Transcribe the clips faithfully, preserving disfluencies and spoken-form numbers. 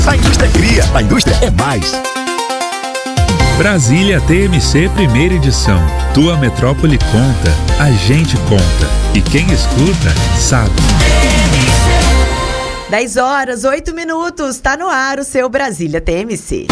A indústria cria, a indústria é mais. Brasília T M C primeira edição. Tua metrópole conta, a gente conta. E quem escuta, sabe. dez horas, oito minutos, tá no ar o seu Brasília T M C.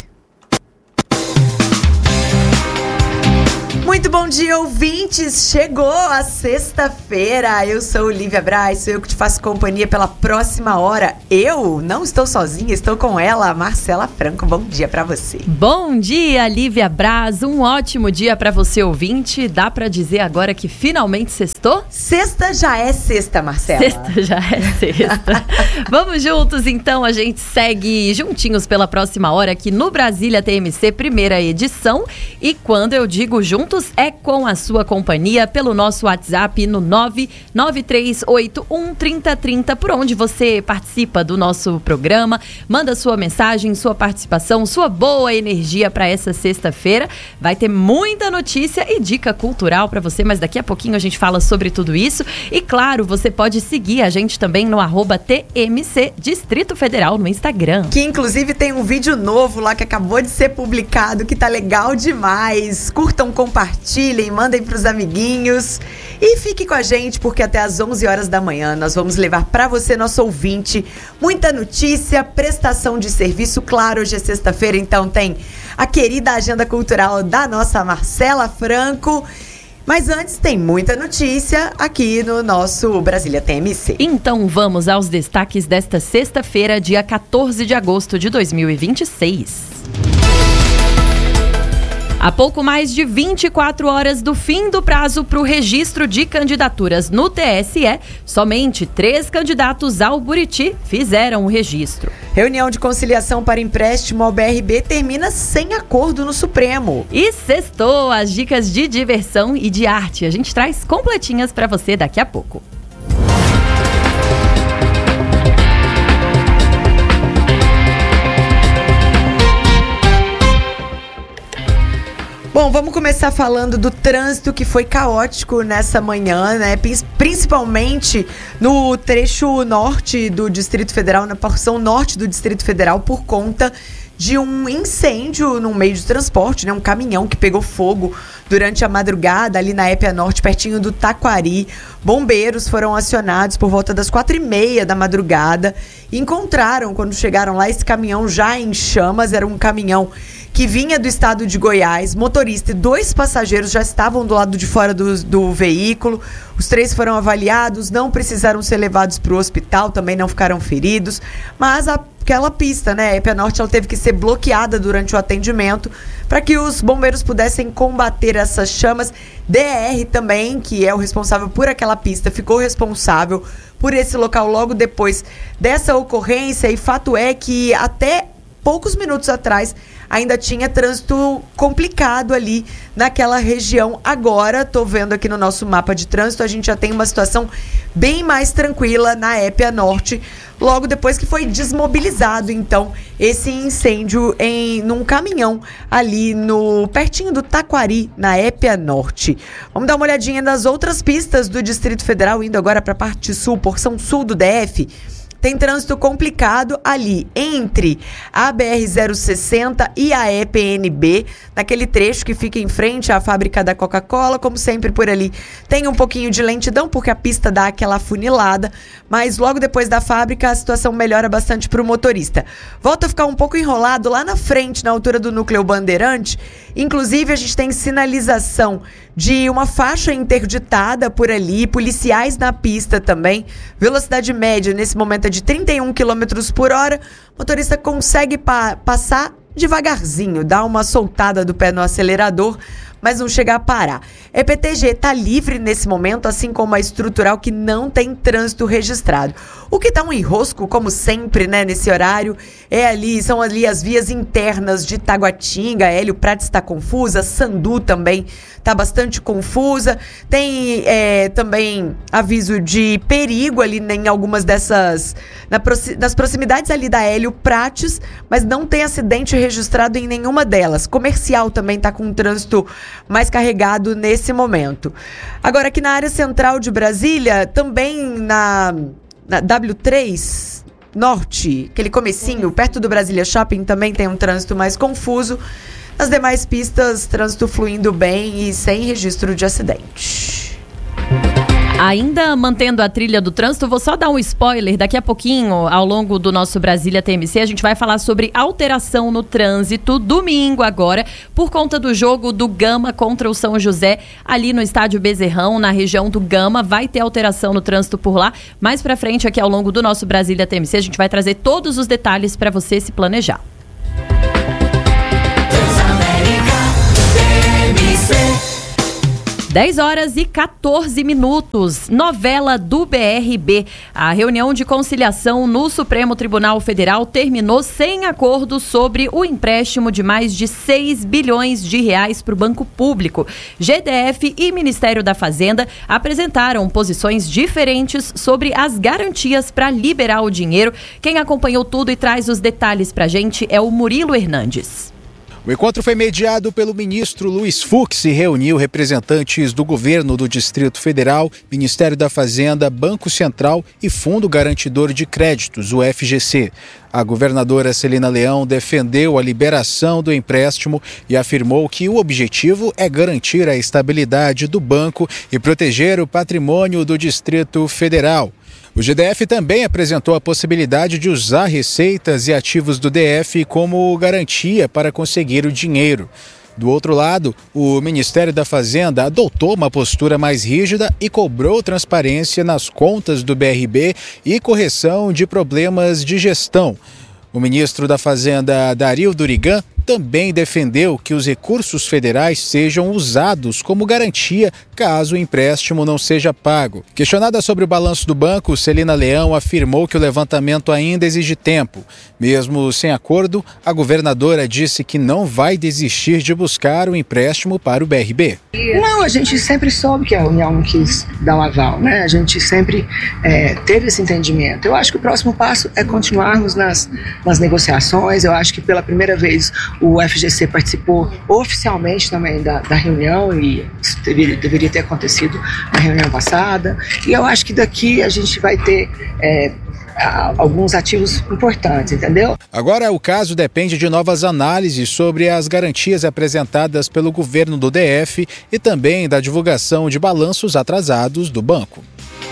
Muito bom dia, ouvintes! Chegou a sexta-feira. Eu sou Olivia Braz, sou eu que te faço companhia pela próxima hora. Eu não estou sozinha, estou com ela, Marcela Franco. Bom dia pra você. Bom dia, Olivia Braz. Um ótimo dia pra você, ouvinte. Dá pra dizer agora que finalmente sextou? Sexta já é sexta, Marcela. Sexta já é sexta. Vamos juntos, então. A gente segue juntinhos pela próxima hora aqui no Brasília T M C, primeira edição. E quando eu digo juntos, é com a sua companhia pelo nosso WhatsApp no nove nove três oito um três zero três zero, por onde você participa do nosso programa, manda sua mensagem, sua participação, sua boa energia para essa sexta-feira. Vai ter muita notícia e dica cultural para você, mas daqui a pouquinho a gente fala sobre tudo isso. E claro, você pode seguir a gente também no arroba T M C Distrito Federal no Instagram. Que inclusive tem um vídeo novo lá que acabou de ser publicado, que tá legal demais. Curtam, compartilhem. Compartilhem, mandem para os amiguinhos e fique com a gente, porque até às onze horas da manhã nós vamos levar para você, nosso ouvinte, muita notícia, prestação de serviço. Claro, hoje é sexta-feira, então tem a querida agenda cultural da nossa Marcela Franco. Mas antes tem muita notícia aqui no nosso Brasília T M C. Então vamos aos destaques desta sexta-feira, dia quatorze de agosto de dois mil e vinte e seis. Há pouco mais de vinte e quatro horas do fim do prazo para o registro de candidaturas no T S E, somente três candidatos ao Buriti fizeram o registro. Reunião de conciliação para empréstimo ao B R B termina sem acordo no Supremo. E sextou, as dicas de diversão e de arte. A gente traz completinhas para você daqui a pouco. Bom, vamos começar falando do trânsito que foi caótico nessa manhã, né? Principalmente no trecho norte do Distrito Federal, na porção norte do Distrito Federal, por conta de um incêndio num meio de transporte, né? Um caminhão que pegou fogo durante a madrugada ali na Épia Norte, pertinho do Taquari. Bombeiros foram acionados por volta das quatro e meia da madrugada e encontraram, quando chegaram lá, esse caminhão já em chamas. Era um caminhão que vinha do estado de Goiás. Motorista e dois passageiros já estavam do lado de fora do, do veículo. Os três foram avaliados, não precisaram ser levados para o hospital, também não ficaram feridos. Mas aquela pista, né, a Épia Norte, ela teve que ser bloqueada durante o atendimento para que os bombeiros pudessem combater essas chamas. D R também, que é o responsável por aquela pista, ficou responsável por esse local logo depois dessa ocorrência. E fato é que até poucos minutos atrás ainda tinha trânsito complicado ali naquela região. Agora, tô vendo aqui no nosso mapa de trânsito, a gente já tem uma situação bem mais tranquila na Épia Norte, logo depois que foi desmobilizado, então, esse incêndio em num caminhão ali no pertinho do Taquari, na Épia Norte. Vamos dar uma olhadinha nas outras pistas do Distrito Federal, indo agora para a parte sul, porção sul do D F. Tem trânsito complicado ali entre a B R zero sessenta e a E P N B, naquele trecho que fica em frente à fábrica da Coca-Cola. Como sempre, por ali tem um pouquinho de lentidão, porque a pista dá aquela afunilada, mas logo depois da fábrica a situação melhora bastante para o motorista. Volta a ficar um pouco enrolado lá na frente, na altura do núcleo Bandeirante. Inclusive, a gente tem sinalização de uma faixa interditada por ali, policiais na pista também. Velocidade média nesse momento é de trinta e um quilômetros por hora. O motorista consegue pa- passar devagarzinho, dá uma soltada do pé no acelerador, mas não chega a parar. E P T G está livre nesse momento, assim como a estrutural, que não tem trânsito registrado. O que está um enrosco, como sempre, né, nesse horário, é ali, são ali as vias internas de Taguatinga. Hélio Prates está confusa, Sandu também está bastante confusa. Tem é, também aviso de perigo ali em algumas dessas, na, nas proximidades ali da Hélio Prates, mas não tem acidente registrado em nenhuma delas. Comercial também está com um trânsito mais carregado nesse momento. Agora, aqui na área central de Brasília, também na, na W três, Norte, aquele comecinho, perto do Brasília Shopping, também tem um trânsito mais confuso. As demais pistas, trânsito fluindo bem e sem registro de acidente. Ainda mantendo a trilha do trânsito, vou só dar um spoiler. Daqui a pouquinho, ao longo do nosso Brasília T M C, a gente vai falar sobre alteração no trânsito, domingo agora, por conta do jogo do Gama contra o São José, ali no estádio Bezerrão, na região do Gama. Vai ter alteração no trânsito por lá. Mais pra frente, aqui ao longo do nosso Brasília T M C, a gente vai trazer todos os detalhes para você se planejar. dez horas e quatorze minutos, novela do B R B. A reunião de conciliação no Supremo Tribunal Federal terminou sem acordo sobre o empréstimo de mais de seis bilhões de reais para o Banco Público. G D F e Ministério da Fazenda apresentaram posições diferentes sobre as garantias para liberar o dinheiro. Quem acompanhou tudo e traz os detalhes para a gente é o Murilo Hernandes. O encontro foi mediado pelo ministro Luiz Fux e reuniu representantes do governo do Distrito Federal, Ministério da Fazenda, Banco Central e Fundo Garantidor de Créditos, o F G C. A governadora Celina Leão defendeu a liberação do empréstimo e afirmou que o objetivo é garantir a estabilidade do banco e proteger o patrimônio do Distrito Federal. O G D F também apresentou a possibilidade de usar receitas e ativos do D F como garantia para conseguir o dinheiro. Do outro lado, o Ministério da Fazenda adotou uma postura mais rígida e cobrou transparência nas contas do B R B e correção de problemas de gestão. O ministro da Fazenda, Dario Durigan, também defendeu que os recursos federais sejam usados como garantia caso o empréstimo não seja pago. Questionada sobre o balanço do banco, Celina Leão afirmou que o levantamento ainda exige tempo. Mesmo sem acordo, a governadora disse que não vai desistir de buscar o empréstimo para o B R B. Não, a gente sempre soube que a União não quis dar um aval, né? A gente sempre é, teve esse entendimento. Eu acho que o próximo passo é continuarmos nas, nas negociações. Eu acho que pela primeira vez o F G C participou oficialmente também da, da reunião e isso deveria, deveria ter acontecido na reunião passada. E eu acho que daqui a gente vai ter é, alguns ativos importantes, entendeu? Agora o caso depende de novas análises sobre as garantias apresentadas pelo governo do D F e também da divulgação de balanços atrasados do banco.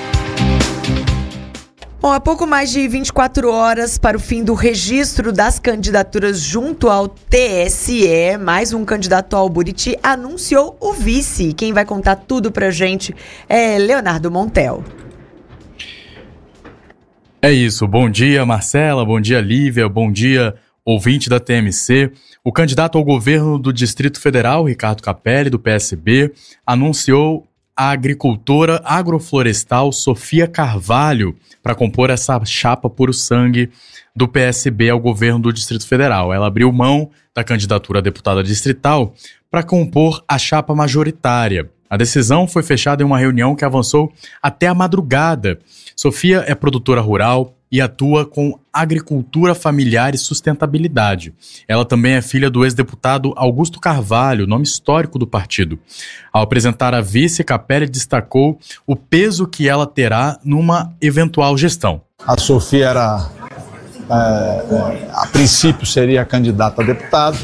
Bom, há pouco mais de vinte e quatro horas para o fim do registro das candidaturas junto ao T S E, mais um candidato ao Buriti anunciou o vice. Quem vai contar tudo pra gente é Leonardo Montel. É isso, bom dia Marcela, bom dia Lívia, bom dia ouvinte da T M C. O candidato ao governo do Distrito Federal, Ricardo Capelli, do P S B, anunciou a agricultora agroflorestal Sofia Carvalho para compor essa chapa puro sangue do P S B ao governo do Distrito Federal. Ela abriu mão da candidatura a deputada distrital para compor a chapa majoritária. A decisão foi fechada em uma reunião que avançou até a madrugada. Sofia é produtora rural e atua com agricultura familiar e sustentabilidade. Ela também é filha do ex-deputado Augusto Carvalho, nome histórico do partido. Ao apresentar a vice, Capelli destacou o peso que ela terá numa eventual gestão. A Sofia era, é, é, a princípio seria candidata a deputado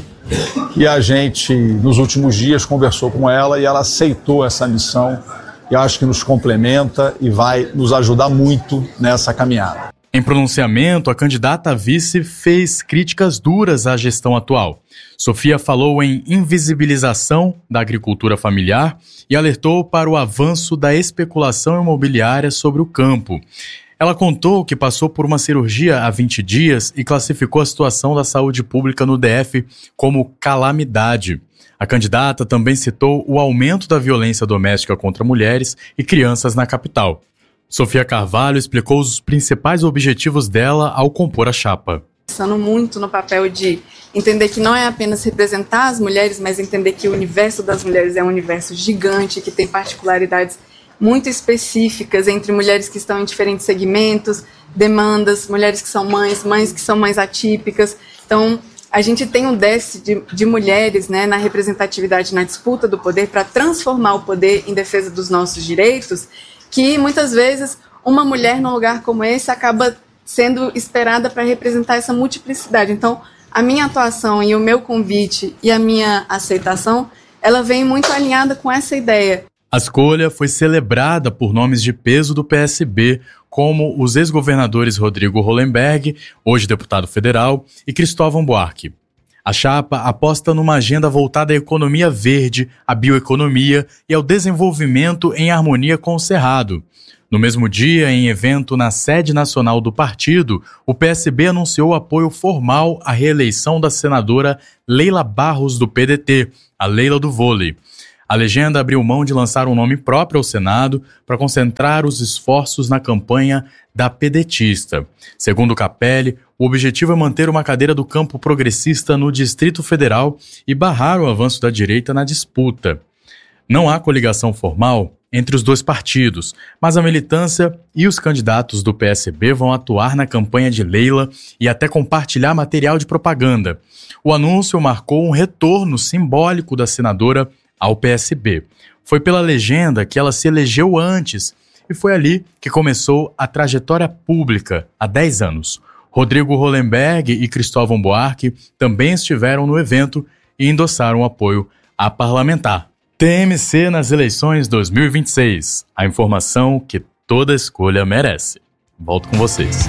e a gente, nos últimos dias, conversou com ela e ela aceitou essa missão. Eu acho que nos complementa e vai nos ajudar muito nessa caminhada. Em pronunciamento, a candidata a vice fez críticas duras à gestão atual. Sofia falou em invisibilização da agricultura familiar e alertou para o avanço da especulação imobiliária sobre o campo. Ela contou que passou por uma cirurgia há vinte dias e classificou a situação da saúde pública no D F como calamidade. A candidata também citou o aumento da violência doméstica contra mulheres e crianças na capital. Sofia Carvalho explicou os principais objetivos dela ao compor a chapa. Pensando muito no papel de entender que não é apenas representar as mulheres, mas entender que o universo das mulheres é um universo gigante, que tem particularidades muito específicas entre mulheres que estão em diferentes segmentos, demandas, mulheres que são mães, mães que são mães atípicas. Então, a gente tem um déficit de, de mulheres, né, na representatividade, na disputa do poder, para transformar o poder em defesa dos nossos direitos, que muitas vezes uma mulher num lugar como esse acaba sendo esperada para representar essa multiplicidade. Então, a minha atuação e o meu convite e a minha aceitação, ela vem muito alinhada com essa ideia. A escolha foi celebrada por nomes de peso do P S B, como os ex-governadores Rodrigo Hollenberg, hoje deputado federal, e Cristóvão Buarque. A chapa aposta numa agenda voltada à economia verde, à bioeconomia e ao desenvolvimento em harmonia com o Cerrado. No mesmo dia, em evento na sede nacional do partido, o P S B anunciou apoio formal à reeleição da senadora Leila Barros, do P D T, a Leila do vôlei. A legenda abriu mão de lançar um nome próprio ao Senado para concentrar os esforços na campanha da pedetista. Segundo o Capelli, o objetivo é manter uma cadeira do campo progressista no Distrito Federal e barrar o avanço da direita na disputa. Não há coligação formal entre os dois partidos, mas a militância e os candidatos do P S B vão atuar na campanha de Leila e até compartilhar material de propaganda. O anúncio marcou um retorno simbólico da senadora ao P S B. Foi pela legenda que ela se elegeu antes e foi ali que começou a trajetória pública há dez anos. Rodrigo Hollenberg e Cristóvão Buarque também estiveram no evento e endossaram o apoio à parlamentar. T M C nas eleições dois mil e vinte e seis. A informação que toda escolha merece. Volto com vocês.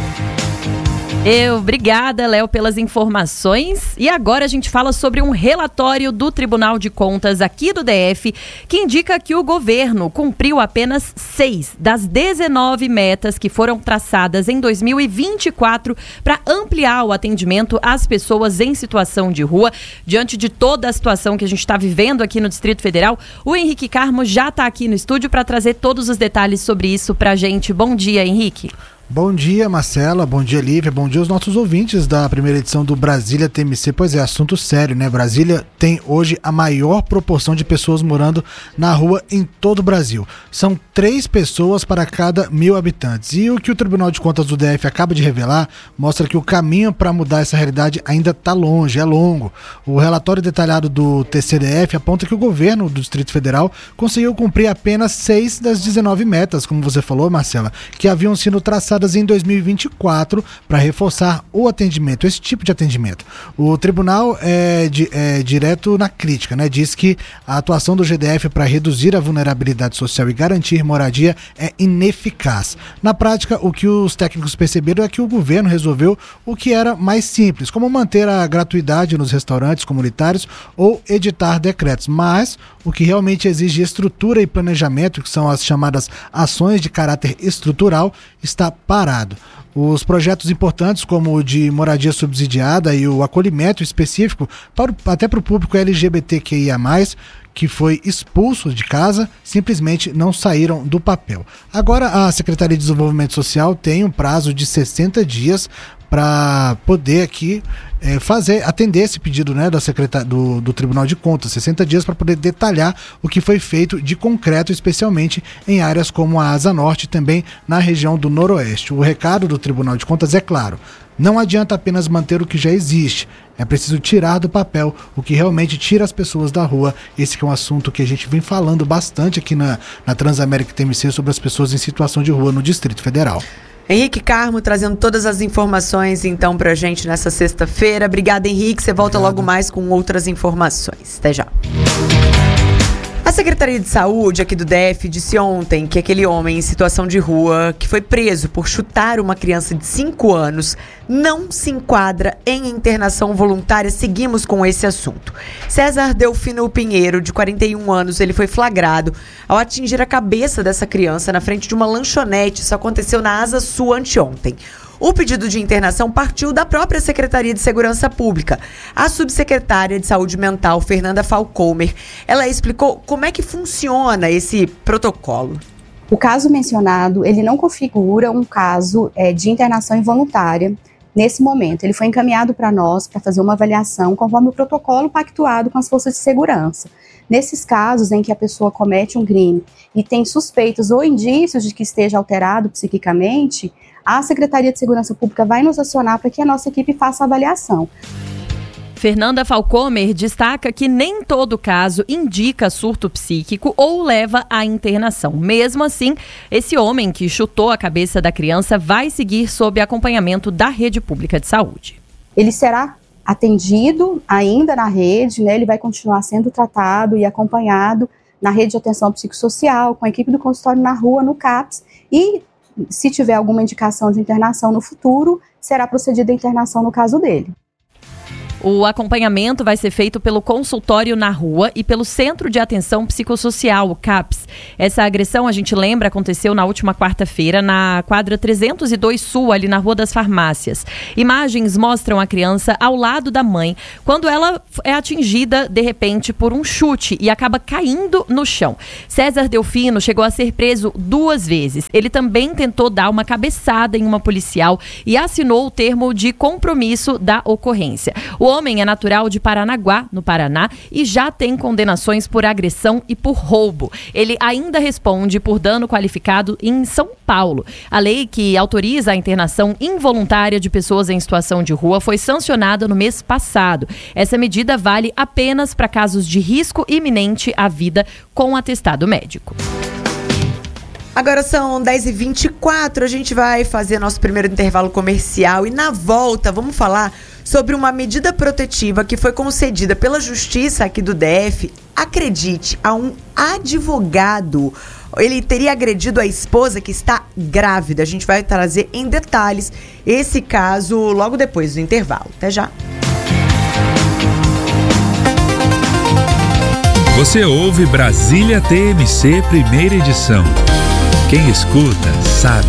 Eu, obrigada, Léo, pelas informações. E agora a gente fala sobre um relatório do Tribunal de Contas aqui do D F que indica que o governo cumpriu apenas seis das dezenove metas que foram traçadas em dois mil e vinte e quatro para ampliar o atendimento às pessoas em situação de rua. Diante de toda a situação que a gente está vivendo aqui no Distrito Federal, o Henrique Carmo já está aqui no estúdio para trazer todos os detalhes sobre isso para a gente. Bom dia, Henrique. Bom dia, Marcela, bom dia, Lívia, bom dia aos nossos ouvintes da primeira edição do Brasília T M C. Pois é, assunto sério, né? Brasília tem hoje a maior proporção de pessoas morando na rua em todo o Brasil. São três pessoas para cada mil habitantes. E o que o Tribunal de Contas do D F acaba de revelar mostra que o caminho para mudar essa realidade ainda está longe, é longo. O relatório detalhado do T C D F aponta que o governo do Distrito Federal conseguiu cumprir apenas seis das dezenove metas, como você falou, Marcela, que haviam sido traçadas em dois mil e vinte e quatro para reforçar o atendimento, esse tipo de atendimento. O tribunal é, de, é direto na crítica, né? Diz que a atuação do G D F para reduzir a vulnerabilidade social e garantir moradia é ineficaz. Na prática, o que os técnicos perceberam é que o governo resolveu o que era mais simples, como manter a gratuidade nos restaurantes comunitários ou editar decretos, mas o que realmente exige estrutura e planejamento, que são as chamadas ações de caráter estrutural, está parado. Os projetos importantes, como o de moradia subsidiada e o acolhimento específico, para, até para o público L G B T Q I A mais, que foi expulso de casa, simplesmente não saíram do papel. Agora, a Secretaria de Desenvolvimento Social tem um prazo de sessenta dias para poder aqui é, fazer, atender esse pedido, né, da secretar, do, do Tribunal de Contas, sessenta dias para poder detalhar o que foi feito de concreto, especialmente em áreas como a Asa Norte e também na região do Noroeste. O recado do Tribunal de Contas é claro: não adianta apenas manter o que já existe, é preciso tirar do papel o que realmente tira as pessoas da rua. Esse que é um assunto que a gente vem falando bastante aqui na, na Transamérica T M C sobre as pessoas em situação de rua no Distrito Federal. Henrique Carmo trazendo todas as informações então pra gente nessa sexta-feira. Obrigada, Henrique. Você volta Obrigado. Logo mais com outras informações. Até já. A Secretaria de Saúde aqui do D F disse ontem que aquele homem em situação de rua que foi preso por chutar uma criança de cinco anos não se enquadra em internação voluntária. Seguimos com esse assunto. César Delfino Pinheiro, de quarenta e um anos, ele foi flagrado ao atingir a cabeça dessa criança na frente de uma lanchonete. Isso aconteceu na Asa Sul anteontem. O pedido de internação partiu da própria Secretaria de Segurança Pública. A subsecretária de Saúde Mental, Fernanda Falcomer, ela explicou como é que funciona esse protocolo. O caso mencionado, ele não configura um caso é, de internação involuntária nesse momento. Ele foi encaminhado para nós para fazer uma avaliação conforme o protocolo pactuado com as forças de segurança. Nesses casos em que a pessoa comete um crime e tem suspeitos ou indícios de que esteja alterado psiquicamente, a Secretaria de Segurança Pública vai nos acionar para que a nossa equipe faça a avaliação. Fernanda Falcomer destaca que nem todo caso indica surto psíquico ou leva à internação. Mesmo assim, esse homem que chutou a cabeça da criança vai seguir sob acompanhamento da rede pública de saúde. Ele será atendido ainda na rede, né? Ele vai continuar sendo tratado e acompanhado na rede de atenção psicossocial, com a equipe do consultório na rua, no CAPS, e se tiver alguma indicação de internação no futuro, será procedida a internação no caso dele. O acompanhamento vai ser feito pelo consultório na rua e pelo Centro de Atenção Psicossocial, o CAPS. Essa agressão, a gente lembra, aconteceu na última quarta-feira na quadra trezentos e dois Sul, ali na Rua das Farmácias. Imagens mostram a criança ao lado da mãe, quando ela é atingida, de repente, por um chute e acaba caindo no chão. César Delfino chegou a ser preso duas vezes. Ele também tentou dar uma cabeçada em uma policial e assinou o termo de compromisso da ocorrência. O O homem é natural de Paranaguá, no Paraná, e já tem condenações por agressão e por roubo. Ele ainda responde por dano qualificado em São Paulo. A lei que autoriza a internação involuntária de pessoas em situação de rua foi sancionada no mês passado. Essa medida vale apenas para casos de risco iminente à vida com atestado médico. Agora são dez e vinte e quatro, a gente vai fazer nosso primeiro intervalo comercial e na volta vamos falar sobre uma medida protetiva que foi concedida pela Justiça aqui do D F, acredite, a um advogado. Ele teria agredido a esposa que está grávida. A gente vai trazer em detalhes esse caso logo depois do intervalo. Até já. Você ouve Brasília T M C, primeira edição. Quem escuta, sabe.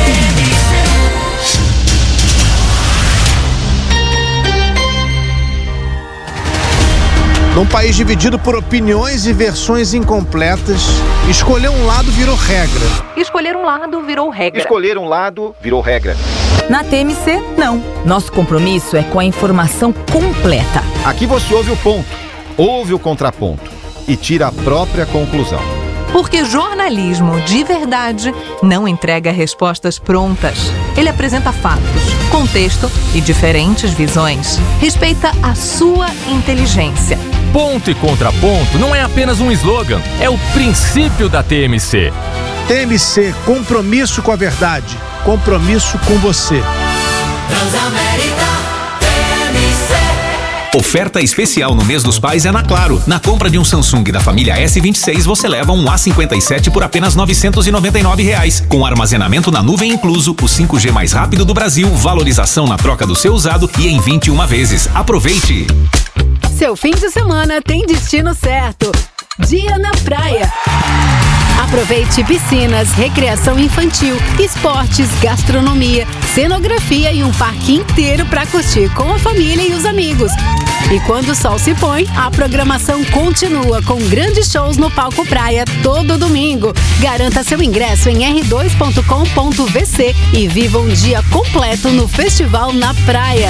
Num país dividido por opiniões e versões incompletas, escolher um lado virou regra. Escolher um lado virou regra. Escolher um lado virou regra. Na T M C, não. Nosso compromisso é com a informação completa. Aqui você ouve o ponto, ouve o contraponto e tira a própria conclusão. Porque jornalismo de verdade não entrega respostas prontas. Ele apresenta fatos, contexto e diferentes visões. Respeita a sua inteligência. Ponto e contraponto não é apenas um slogan, é o princípio da T M C. T M C, compromisso com a verdade, compromisso com você. Transamérica T M C. Oferta especial no mês dos pais é na Claro. Na compra de um Samsung da família S vinte e seis, você leva um A cinquenta e sete por apenas novecentos e noventa e nove reais. Com armazenamento na nuvem incluso, o cinco G mais rápido do Brasil, valorização na troca do seu usado e em vinte e uma vezes. Aproveite! Seu fim de semana tem destino certo. Dia na praia. Aproveite piscinas, recreação infantil, esportes, gastronomia, cenografia e um parque inteiro para curtir com a família e os amigos. E quando o sol se põe, a programação continua com grandes shows no Palco Praia todo domingo. Garanta seu ingresso em r dois ponto com ponto v c e viva um dia completo no Festival na Praia.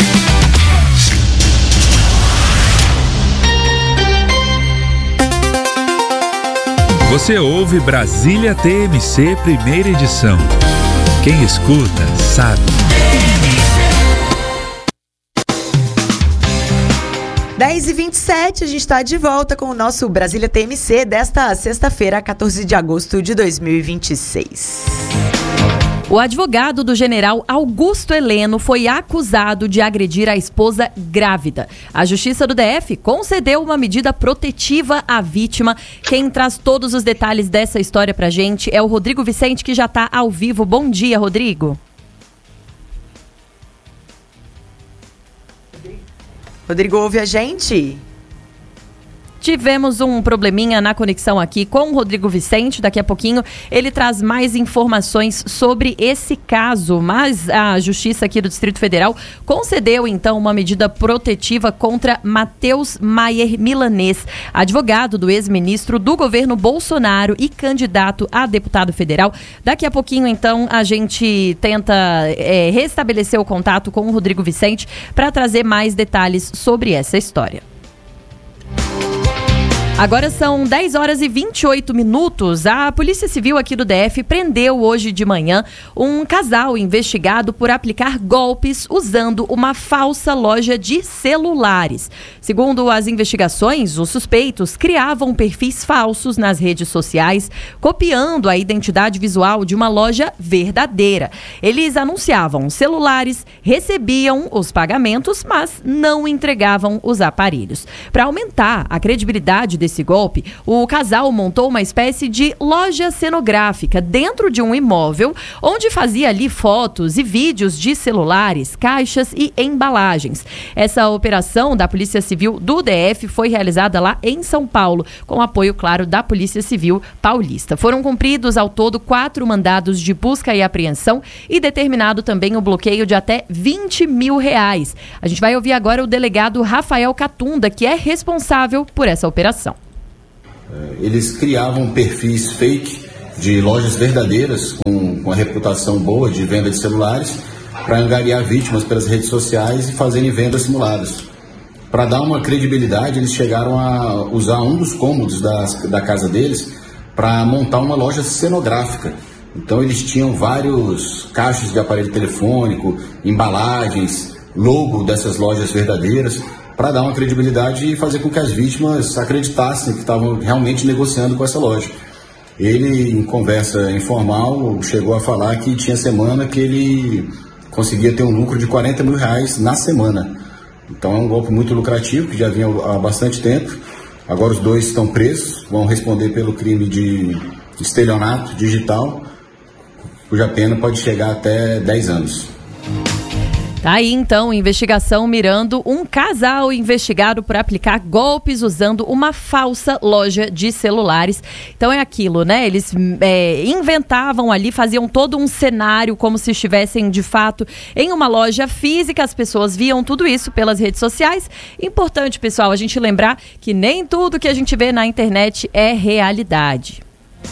Você ouve Brasília T M C, primeira edição. Quem escuta, sabe. dez e vinte e sete, a gente está de volta com o nosso Brasília T M C desta sexta-feira, quatorze de agosto de dois mil e vinte e seis. O advogado do general Augusto Heleno foi acusado de agredir a esposa grávida. A Justiça do D F concedeu uma medida protetiva à vítima. Quem traz todos os detalhes dessa história pra gente é o Rodrigo Vicente, que já tá ao vivo. Bom dia, Rodrigo. Rodrigo, ouve a gente? Tivemos um probleminha na conexão aqui com o Rodrigo Vicente. Daqui a pouquinho ele traz mais informações sobre esse caso. Mas a Justiça aqui do Distrito Federal concedeu, então, uma medida protetiva contra Matheus Maier Milanês, advogado do ex-ministro do governo Bolsonaro e candidato a deputado federal. Daqui a pouquinho, então, a gente tenta é, restabelecer o contato com o Rodrigo Vicente para trazer mais detalhes sobre essa história. Agora são dez horas e vinte e oito minutos. A Polícia Civil aqui do D F prendeu hoje de manhã um casal investigado por aplicar golpes usando uma falsa loja de celulares. Segundo as investigações, os suspeitos criavam perfis falsos nas redes sociais, copiando a identidade visual de uma loja verdadeira. Eles anunciavam celulares, recebiam os pagamentos, mas não entregavam os aparelhos. Para aumentar a credibilidade desse Esse golpe, o casal montou uma espécie de loja cenográfica dentro de um imóvel, onde fazia ali fotos e vídeos de celulares, caixas e embalagens. Essa operação da Polícia Civil do D F foi realizada lá em São Paulo, com apoio, claro, da Polícia Civil Paulista. Foram cumpridos ao todo quatro mandados de busca e apreensão e determinado também o bloqueio de até vinte mil reais. A gente vai ouvir agora o delegado Rafael Catunda, que é responsável por essa operação. Eles criavam perfis fake de lojas verdadeiras com, com a reputação boa de venda de celulares para angariar vítimas pelas redes sociais e fazerem vendas simuladas. Para dar uma credibilidade, eles chegaram a usar um dos cômodos da, da casa deles para montar uma loja cenográfica. Então eles tinham vários caixas de aparelho telefônico, embalagens, logo dessas lojas verdadeiras, para dar uma credibilidade e fazer com que as vítimas acreditassem que estavam realmente negociando com essa loja. Ele, em conversa informal, chegou a falar que tinha semana que ele conseguia ter um lucro de quarenta mil reais na semana. Então é um golpe muito lucrativo, que já vinha há bastante tempo. Agora os dois estão presos, vão responder pelo crime de estelionato digital, cuja pena pode chegar até dez anos. Tá aí, então, investigação mirando um casal investigado por aplicar golpes usando uma falsa loja de celulares. Então é aquilo, né? Eles é, inventavam ali, faziam todo um cenário como se estivessem, de fato, em uma loja física. As pessoas viam tudo isso pelas redes sociais. Importante, pessoal, a gente lembrar que nem tudo que a gente vê na internet é realidade.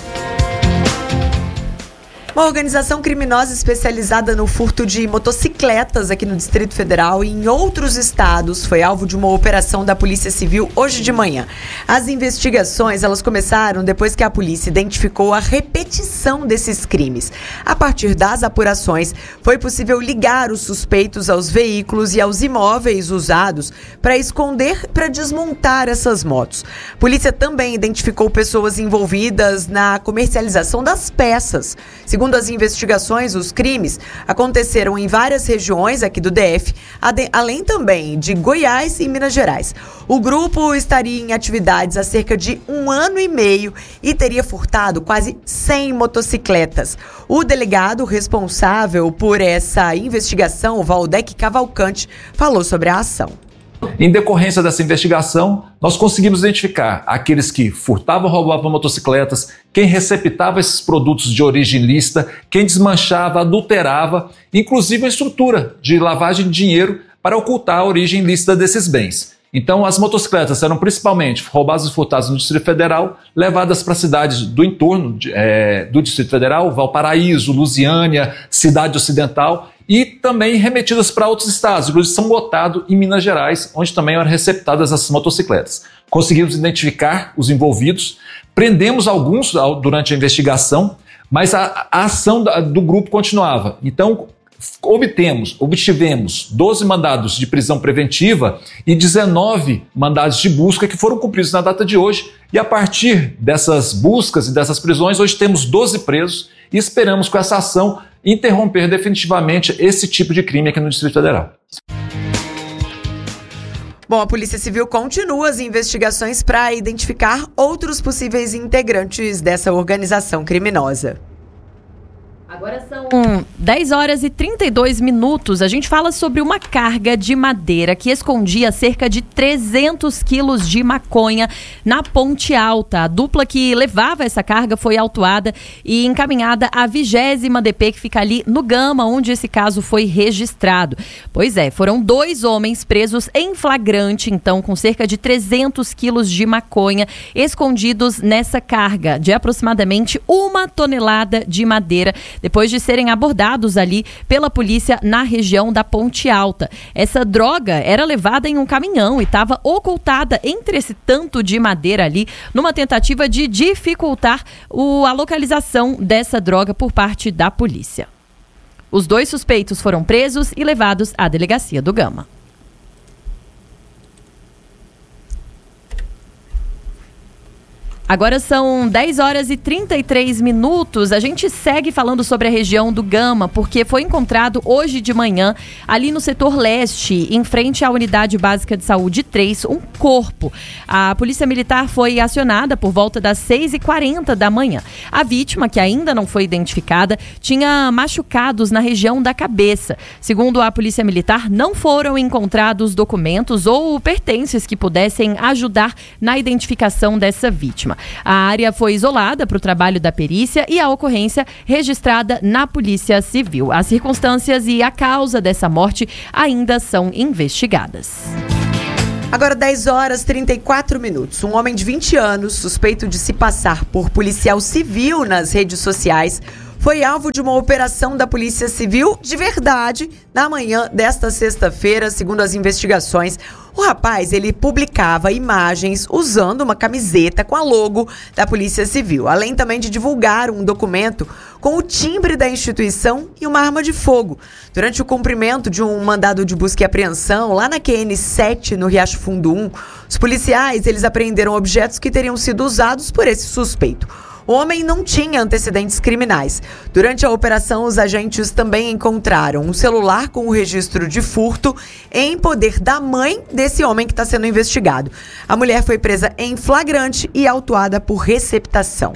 Uma organização criminosa especializada no furto de motocicletas aqui no Distrito Federal e em outros estados foi alvo de uma operação da Polícia Civil hoje de manhã. As investigações, elas começaram depois que a polícia identificou a repetição desses crimes. A partir das apurações, foi possível ligar os suspeitos aos veículos e aos imóveis usados para esconder, para desmontar essas motos. A polícia também identificou pessoas envolvidas na comercialização das peças. Segundo as investigações, os crimes aconteceram em várias regiões aqui do D F, além também de Goiás e Minas Gerais. O grupo estaria em atividades há cerca de um ano e meio e teria furtado quase cem motocicletas. O delegado responsável por essa investigação, Valdec Cavalcante, falou sobre a ação. Em decorrência dessa investigação, nós conseguimos identificar aqueles que furtavam, roubavam motocicletas, quem receptava esses produtos de origem ilícita, quem desmanchava, adulterava, inclusive a estrutura de lavagem de dinheiro para ocultar a origem ilícita desses bens. Então, as motocicletas eram principalmente roubadas e furtadas no Distrito Federal, levadas para cidades do entorno de, é, do Distrito Federal, Valparaíso, Lusiânia, Cidade Ocidental, e também remetidas para outros estados, inclusive São Gotado e Minas Gerais, onde também eram receptadas essas motocicletas. Conseguimos identificar os envolvidos, prendemos alguns durante a investigação, mas a, a ação da, do grupo continuava. Então, obtemos, obtivemos doze mandados de prisão preventiva e dezenove mandados de busca que foram cumpridos na data de hoje. E a partir dessas buscas e dessas prisões, hoje temos doze presos e esperamos com essa ação interromper definitivamente esse tipo de crime aqui no Distrito Federal. Bom, a Polícia Civil continua as investigações para identificar outros possíveis integrantes dessa organização criminosa. Agora são dez horas e trinta e dois minutos. A gente fala sobre uma carga de madeira que escondia cerca de trezentos quilos de maconha na Ponte Alta. A dupla que levava essa carga foi autuada e encaminhada à vigésima D P, que fica ali no Gama, onde esse caso foi registrado. Pois é, foram dois homens presos em flagrante, então, com cerca de trezentos quilos de maconha escondidos nessa carga de aproximadamente uma tonelada de madeira, depois de serem abordados encontrados ali pela polícia na região da Ponte Alta. Essa droga era levada em um caminhão e estava ocultada entre esse tanto de madeira ali, numa tentativa de dificultar o, a localização dessa droga por parte da polícia. Os dois suspeitos foram presos e levados à delegacia do Gama. Agora são dez horas e trinta e três minutos. A gente segue falando sobre a região do Gama, porque foi encontrado hoje de manhã, ali no setor leste, em frente à Unidade Básica de Saúde três, um corpo. A Polícia Militar foi acionada por volta das seis e quarenta da manhã. A vítima, que ainda não foi identificada, tinha machucados na região da cabeça. Segundo a Polícia Militar, não foram encontrados documentos ou pertences que pudessem ajudar na identificação dessa vítima. A área foi isolada para o trabalho da perícia e a ocorrência registrada na Polícia Civil. As circunstâncias e a causa dessa morte ainda são investigadas. Agora dez horas e trinta e quatro minutos. Um homem de vinte anos, suspeito de se passar por policial civil nas redes sociais, foi alvo de uma operação da Polícia Civil de verdade na manhã desta sexta-feira, segundo as investigações. O rapaz, ele publicava imagens usando uma camiseta com a logo da Polícia Civil, além também de divulgar um documento com o timbre da instituição e uma arma de fogo. Durante o cumprimento de um mandado de busca e apreensão lá na Q N sete, no Riacho Fundo um, os policiais, eles apreenderam objetos que teriam sido usados por esse suspeito. O homem não tinha antecedentes criminais. Durante a operação, os agentes também encontraram um celular com o registro de furto em poder da mãe desse homem que está sendo investigado. A mulher foi presa em flagrante e autuada por receptação.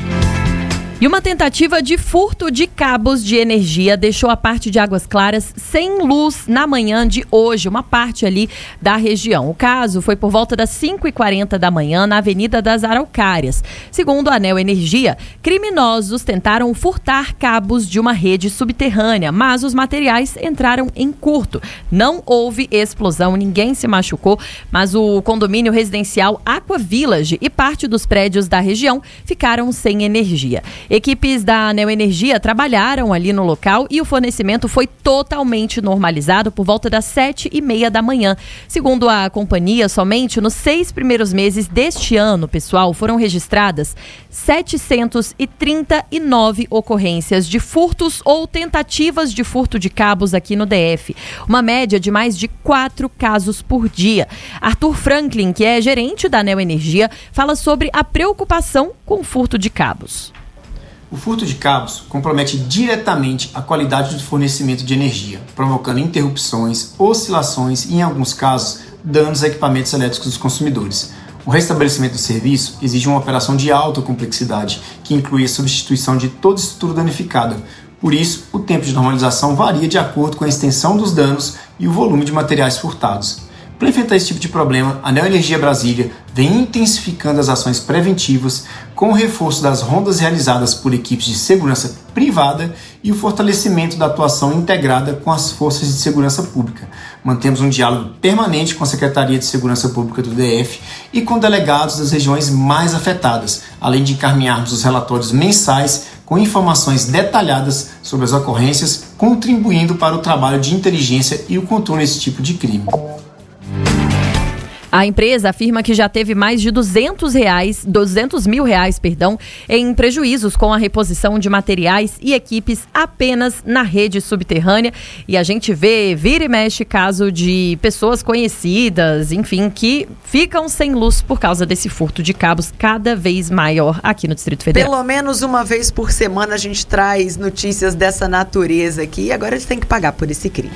E uma tentativa de furto de cabos de energia deixou a parte de Águas Claras sem luz na manhã de hoje, uma parte ali da região. O caso foi por volta das cinco e quarenta da manhã na Avenida das Araucárias. Segundo a Neo Energia, criminosos tentaram furtar cabos de uma rede subterrânea, mas os materiais entraram em curto. Não houve explosão, ninguém se machucou, mas o condomínio residencial Aqua Village e parte dos prédios da região ficaram sem energia. Equipes da Neo Energia trabalharam ali no local e o fornecimento foi totalmente normalizado por volta das sete e meia da manhã. Segundo a companhia, somente nos seis primeiros meses deste ano, pessoal, foram registradas setecentas e trinta e nove ocorrências de furtos ou tentativas de furto de cabos aqui no D F. Uma média de mais de quatro casos por dia. Arthur Franklin, que é gerente da Neo Energia, fala sobre a preocupação com o furto de cabos. O furto de cabos compromete diretamente a qualidade do fornecimento de energia, provocando interrupções, oscilações e, em alguns casos, danos a equipamentos elétricos dos consumidores. O restabelecimento do serviço exige uma operação de alta complexidade, que inclui a substituição de toda a estrutura danificada. Por isso, o tempo de normalização varia de acordo com a extensão dos danos e o volume de materiais furtados. Para enfrentar esse tipo de problema, a Neo Energia Brasília vem intensificando as ações preventivas com o reforço das rondas realizadas por equipes de segurança privada e o fortalecimento da atuação integrada com as forças de segurança pública. Mantemos um diálogo permanente com a Secretaria de Segurança Pública do D F e com delegados das regiões mais afetadas, além de encaminharmos os relatórios mensais com informações detalhadas sobre as ocorrências, contribuindo para o trabalho de inteligência e o controle desse tipo de crime. A empresa afirma que já teve mais de duzentos reais, duzentos mil reais, perdão, em prejuízos com a reposição de materiais e equipes apenas na rede subterrânea. E a gente vê, vira e mexe, caso de pessoas conhecidas, enfim, que ficam sem luz por causa desse furto de cabos cada vez maior aqui no Distrito Federal. Pelo menos uma vez por semana a gente traz notícias dessa natureza aqui e agora eles têm que pagar por esse crime.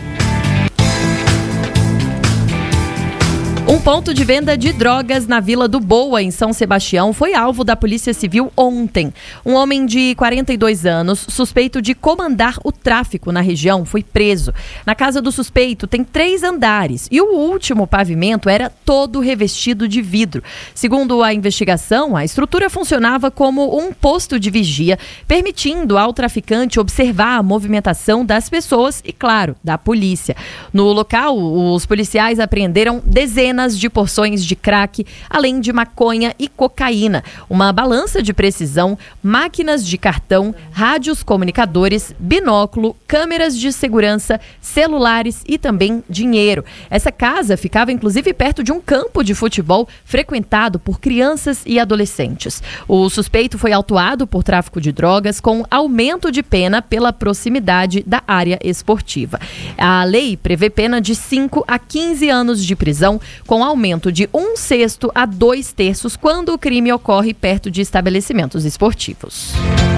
Um ponto de venda de drogas na Vila do Boa, em São Sebastião, foi alvo da Polícia Civil ontem. Um homem de quarenta e dois anos, suspeito de comandar o tráfico na região, foi preso. Na casa do suspeito tem três andares e o último pavimento era todo revestido de vidro. Segundo a investigação, a estrutura funcionava como um posto de vigia, permitindo ao traficante observar a movimentação das pessoas e, claro, da polícia. No local, os policiais apreenderam dezenas centenas de porções de crack, além de maconha e cocaína, uma balança de precisão, máquinas de cartão, rádios comunicadores, binóculo, câmeras de segurança, celulares e também dinheiro. Essa casa ficava inclusive perto de um campo de futebol frequentado por crianças e adolescentes. O suspeito foi autuado por tráfico de drogas com aumento de pena pela proximidade da área esportiva. A lei prevê pena de cinco a quinze anos de prisão, com aumento de um sexto a dois terços quando o crime ocorre perto de estabelecimentos esportivos.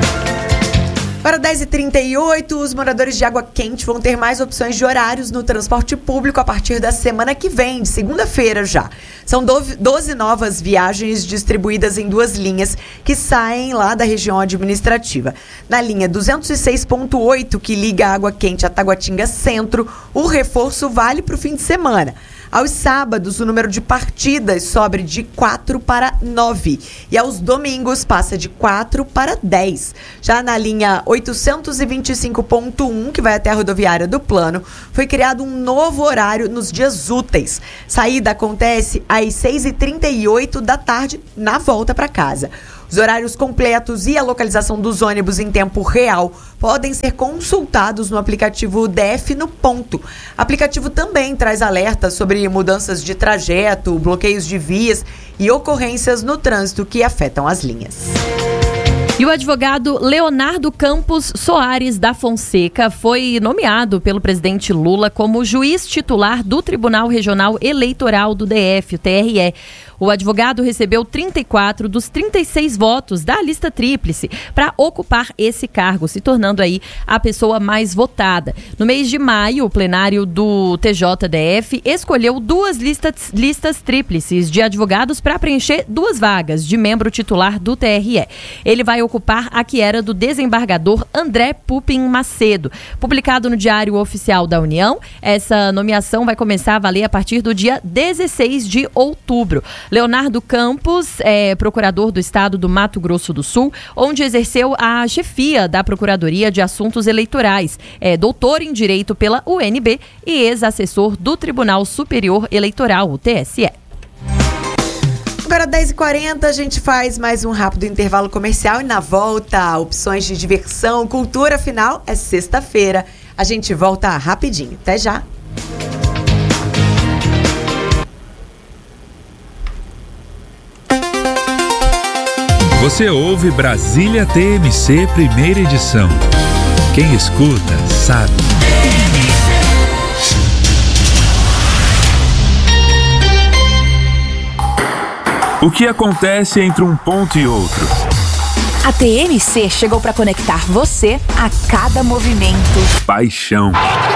Para dez e trinta e oito, os moradores de Água Quente vão ter mais opções de horários no transporte público a partir da semana que vem, de segunda-feira já. São doze novas viagens distribuídas em duas linhas que saem lá da região administrativa. Na linha duzentos e seis ponto oito, que liga Água Quente a Taguatinga Centro, o reforço vale para o fim de semana. Aos sábados, o número de partidas sobe de quatro para nove. E aos domingos, passa de quatro para dez. Já na linha oitocentos e vinte e cinco ponto um, que vai até a rodoviária do Plano, foi criado um novo horário nos dias úteis. Saída acontece às seis e trinta e oito da tarde, na volta para casa. Os horários completos e a localização dos ônibus em tempo real podem ser consultados no aplicativo D F no Ponto. O aplicativo também traz alertas sobre mudanças de trajeto, bloqueios de vias e ocorrências no trânsito que afetam as linhas. E o advogado Leonardo Campos Soares da Fonseca foi nomeado pelo presidente Lula como juiz titular do Tribunal Regional Eleitoral do D F, o T R E. O advogado recebeu trinta e quatro dos trinta e seis votos da lista tríplice para ocupar esse cargo, se tornando aí a pessoa mais votada. No mês de maio, o plenário do T J D F escolheu duas listas, listas tríplices de advogados para preencher duas vagas de membro titular do T R E. Ele vai ocupar a que era do desembargador André Pupin Macedo. Publicado no Diário Oficial da União, essa nomeação vai começar a valer a partir do dia dezesseis de outubro. Leonardo Campos é procurador do estado do Mato Grosso do Sul, onde exerceu a chefia da Procuradoria de Assuntos Eleitorais. É doutor em Direito pela U N B e ex-assessor do Tribunal Superior Eleitoral, o T S E. Agora dez e quarenta, a gente faz mais um rápido intervalo comercial e na volta, opções de diversão, cultura, afinal, é sexta-feira. A gente volta rapidinho. Até já! Você ouve Brasília T M C, primeira edição. Quem escuta, sabe. O que acontece entre um ponto e outro? A T M C chegou para conectar você a cada movimento. Paixão.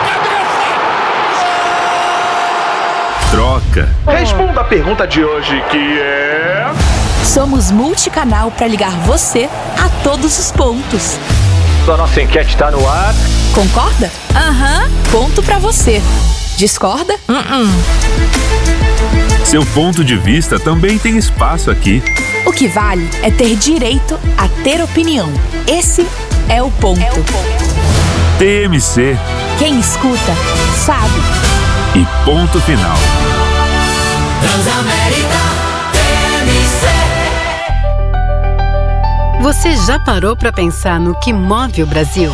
Troca. Responda a pergunta de hoje, que é... Somos multicanal para ligar você a todos os pontos. A nossa enquete está no ar. Concorda? Aham. Uhum. Ponto para você. Discorda? Uh-uh. Seu ponto de vista também tem espaço aqui. O que vale é ter direito a ter opinião. Esse é o ponto. É o ponto. T M C. Quem escuta, sabe. E ponto final. Transamérica T M C. Você já parou para pensar no que move o Brasil?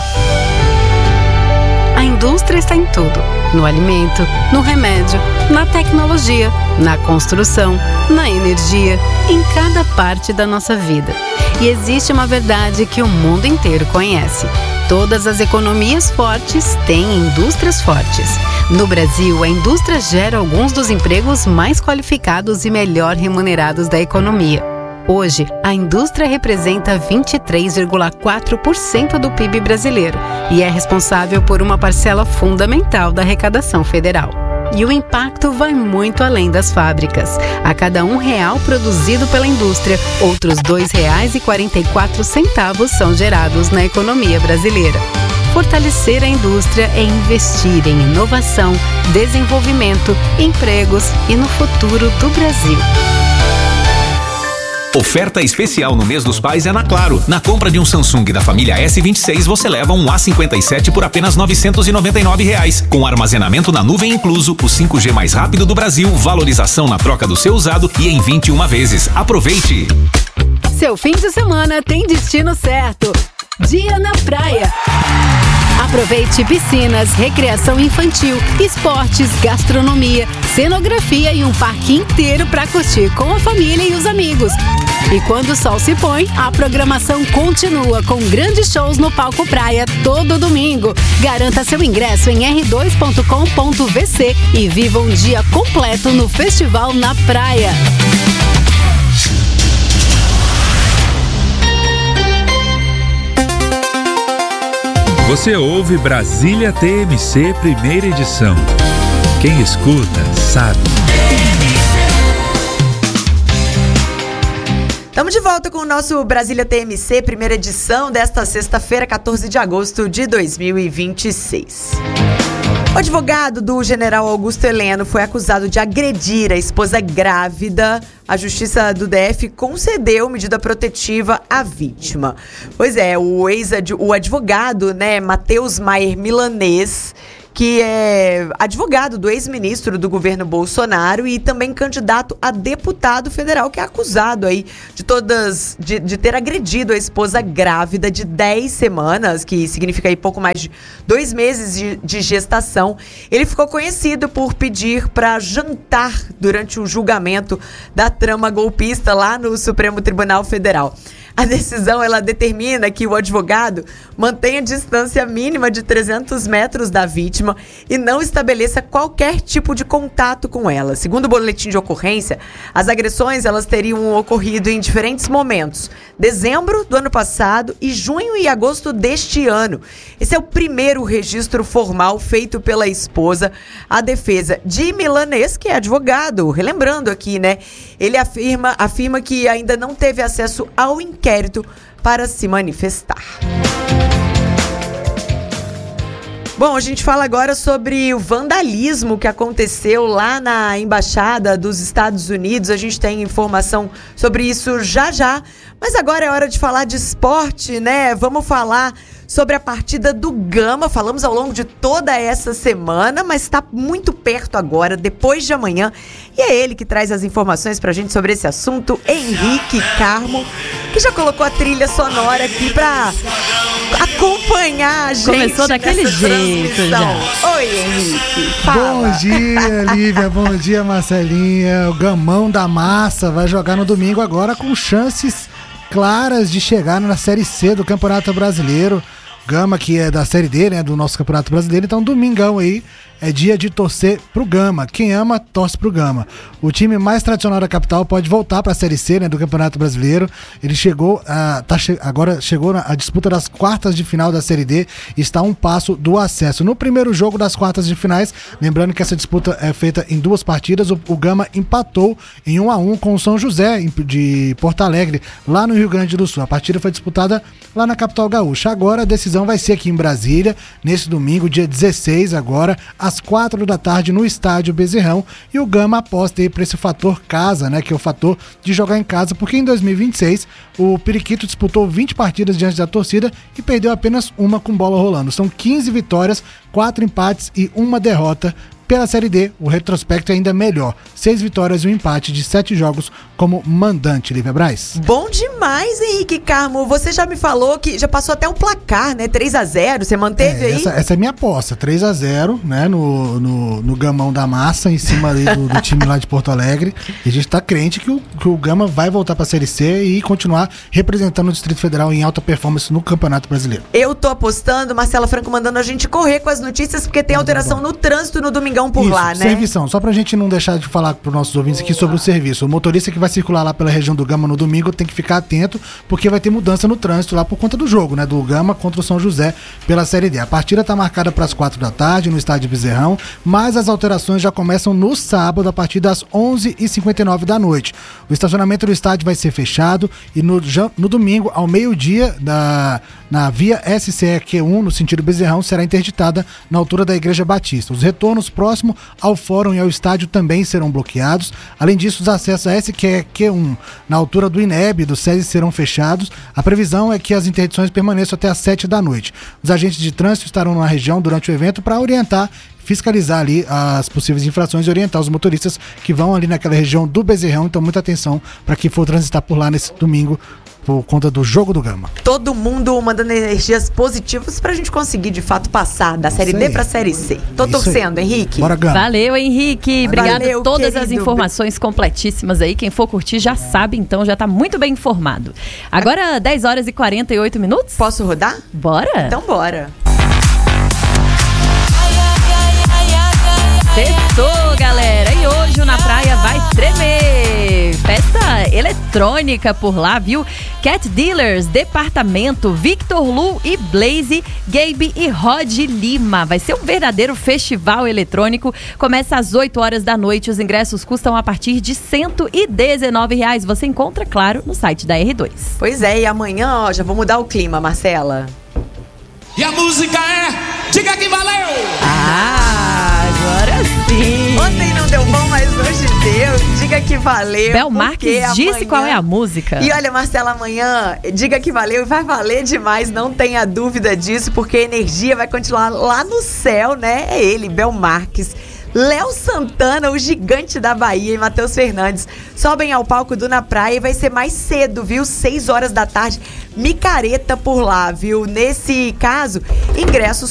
A indústria está em tudo. No alimento, no remédio, na tecnologia, na construção, na energia, em cada parte da nossa vida. E existe uma verdade que o mundo inteiro conhece. Todas as economias fortes têm indústrias fortes. No Brasil, a indústria gera alguns dos empregos mais qualificados e melhor remunerados da economia. Hoje, a indústria representa vinte e três vírgula quatro por cento do P I B brasileiro e é responsável por uma parcela fundamental da arrecadação federal. E o impacto vai muito além das fábricas. A cada um real produzido pela indústria, outros dois reais e quarenta e quatro centavos são gerados na economia brasileira. Fortalecer a indústria é investir em inovação, desenvolvimento, empregos e no futuro do Brasil. Oferta especial no mês dos pais é na Claro. Na compra de um Samsung da família S vinte e seis, você leva um A cinquenta e sete por apenas novecentos e noventa e nove reais. Com armazenamento na nuvem incluso, o cinco G mais rápido do Brasil, valorização na troca do seu usado e em vinte e uma vezes. Aproveite! Seu fim de semana tem destino certo. Dia na praia. Aproveite piscinas, recreação infantil, esportes, gastronomia, cenografia e um parque inteiro para curtir com a família e os amigos. E quando o sol se põe, a programação continua com grandes shows no Palco Praia todo domingo. Garanta seu ingresso em r dois ponto com ponto v c e viva um dia completo no Festival na Praia. Você ouve Brasília T M C, primeira edição. Quem escuta, sabe. Estamos de volta com o nosso Brasília T M C, primeira edição desta sexta-feira, quatorze de agosto de dois mil e vinte e seis. O advogado do general Augusto Heleno foi acusado de agredir a esposa grávida. A Justiça do D F concedeu medida protetiva à vítima. Pois é, o, ex o advogado, né, Matheus Maier Milanês, que é advogado do ex-ministro do governo Bolsonaro e também candidato a deputado federal, que é acusado aí de todas de, de ter agredido a esposa grávida de dez semanas, que significa aí pouco mais de dois meses de, de gestação. Ele ficou conhecido por pedir para jantar durante o julgamento da trama golpista lá no Supremo Tribunal Federal. A decisão, ela determina que o advogado mantenha distância mínima de trezentos metros da vítima e não estabeleça qualquer tipo de contato com ela. Segundo o boletim de ocorrência, as agressões elas teriam ocorrido em diferentes momentos. Dezembro do ano passado e junho e agosto deste ano. Esse é o primeiro registro formal feito pela esposa. A defesa de Milanês, que é advogado, relembrando aqui, né? Ele afirma, afirma que ainda não teve acesso ao inquérito para se manifestar. Bom, a gente fala agora sobre o vandalismo que aconteceu lá na Embaixada dos Estados Unidos. A gente tem informação sobre isso já já. Mas agora é hora de falar de esporte, né? Vamos falar sobre a partida do Gama. Falamos ao longo de toda essa semana, mas está muito perto agora, depois de amanhã. E é ele que traz as informações pra gente sobre esse assunto, Henrique Carmo, que já colocou a trilha sonora aqui pra acompanhar a gente. Começou daquele jeito já. Oi, Henrique, fala. Bom dia, Lívia. Bom dia, Marcelinha. O Gamão da Massa vai jogar no domingo agora com chances claras de chegar na Série C do Campeonato Brasileiro. Gama, que é da Série D, né, do nosso Campeonato Brasileiro. Então, domingão aí é dia de torcer pro Gama. Quem ama, torce pro Gama. O time mais tradicional da capital pode voltar para a Série C, né, do Campeonato Brasileiro. Ele chegou, a, tá che- agora chegou na a disputa das quartas de final da Série D e está a um passo do acesso. No primeiro jogo das quartas de finais, lembrando que essa disputa é feita em duas partidas, o, o Gama empatou em um a um com o São José de Porto Alegre, lá no Rio Grande do Sul. A partida foi disputada lá na capital gaúcha. Agora a decisão vai ser aqui em Brasília, nesse domingo, dia dezesseis, agora, às quatro da tarde, no estádio Bezerrão. E o Gama aposta aí para esse fator casa, né? Que é o fator de jogar em casa, porque em dois mil e vinte e seis o Periquito disputou vinte partidas diante da torcida e perdeu apenas uma com bola rolando. São quinze vitórias, quatro empates e uma derrota. Pela Série D, o retrospecto é ainda melhor. Seis vitórias e um empate de sete jogos como mandante, Lívia Braz. Bom demais, Henrique Carmo. Você já me falou que já passou até o placar, né? três a zero, você manteve é, aí? Essa, essa é minha aposta, três a zero, né? No, no, no Gamão da Massa, em cima ali do, do time lá de Porto Alegre. E a gente tá crente que o, que o Gama vai voltar pra Série C e continuar representando o Distrito Federal em alta performance no Campeonato Brasileiro. Eu tô apostando, Marcela Franco mandando a gente correr com as notícias, porque tem alteração no trânsito no domingão por Isso, lá, né? Servição, só pra gente não deixar de falar pros nossos ouvintes aqui sobre o serviço. O motorista que vai circular lá pela região do Gama no domingo tem que ficar atento, porque vai ter mudança no trânsito lá por conta do jogo, né? Do Gama contra o São José pela Série D. A partida tá marcada para as quatro da tarde no estádio Bezerrão, mas as alterações já começam no sábado a partir das onze e cinquenta e nove da noite. O estacionamento do estádio vai ser fechado e no, no domingo, ao meio-dia, na, na via S C E Q um, no sentido Bezerrão, será interditada na altura da Igreja Batista. Os retornos próximos próximo ao fórum e ao estádio também serão bloqueados. Além disso, os acessos a S Q Q um na altura do INEB e do SESI serão fechados. A previsão é que as interdições permaneçam até às sete da noite. Os agentes de trânsito estarão na região durante o evento para orientar, fiscalizar ali as possíveis infrações e orientar os motoristas que vão ali naquela região do Bezerrão. Então, muita atenção para quem for transitar por lá nesse domingo por conta do Jogo do Gama. Todo mundo mandando energias positivas pra gente conseguir, de fato, passar da Série D pra Série C. Tô Isso torcendo, aí. Henrique. Bora, Gama. Valeu, Henrique. Obrigada Valeu, por todas querido. as informações completíssimas aí. Quem for curtir já sabe, então já tá muito bem informado. Agora, dez horas e quarenta e oito minutos. Posso rodar? Bora. Então, bora. Sextou, galera, e hoje o Na Praia vai tremer. Festa eletrônica por lá, viu? Cat Dealers, Departamento, Victor Lu e Blaze, Gabe e Rod Lima. Vai ser um verdadeiro festival eletrônico. Começa às oito horas da noite. Os ingressos custam a partir de cento e dezenove reais. Você encontra, claro, no site da R dois. Pois é, e amanhã, ó, já vou mudar o clima, Marcela. E a música é Diga Que Valeu! Ah, agora sim! Ontem não deu bom, mas hoje deu. Diga que valeu. Bel Marques disse amanhã... qual é a música. E olha, Marcela, amanhã, diga que valeu e vai valer demais, não tenha dúvida disso, porque a energia vai continuar lá no céu, né? É ele, Bel Marques. Léo Santana, o gigante da Bahia, e Matheus Fernandes sobem ao palco do Na Praia e vai ser mais cedo, viu? seis horas da tarde, micareta por lá, viu? Nesse caso, ingressos